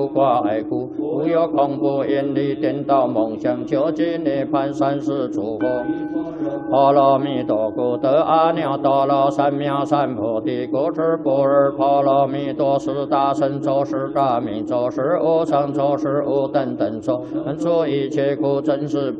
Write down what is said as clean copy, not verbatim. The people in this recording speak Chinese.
挂碍苦，无有恐怖引力颠倒梦想，究竟涅槃三世诸佛。阿弥陀佛，得阿耨多罗三藐三菩提，故知般若波罗蜜多是大神咒，是大明咒，是无上咒，是无等等咒，能除一切苦，真实